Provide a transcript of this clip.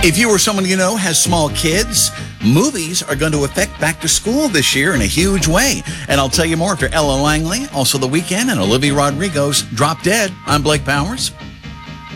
If you or someone you know has small kids, movies are going to affect back to school this year in a huge way. And I'll tell you more after Ella Langley, also The Weeknd, and Olivia Rodrigo's Drop Dead. I'm Blake Powers.